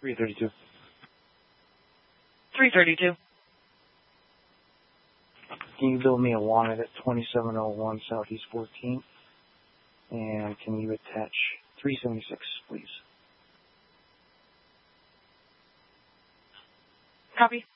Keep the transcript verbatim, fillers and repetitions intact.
three thirty-two. three thirty-two. Can you build me a Wanted at twenty-seven oh one Southeast fourteenth? And can you attach three seventy-six, please? Copy.